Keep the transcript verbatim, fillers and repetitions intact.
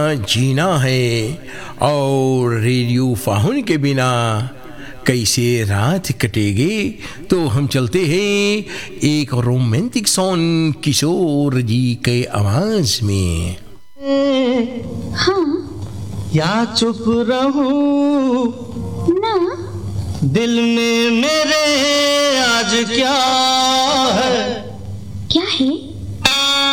जीना है, और रेडियो फाहुन के बिना कैसे रात कटेगी। तो हम चलते हैं एक रोमांटिक सॉन्ग किशोर जी के आवाज में। हाँ या चुप रहूं ना, दिल में मेरे आज क्या है,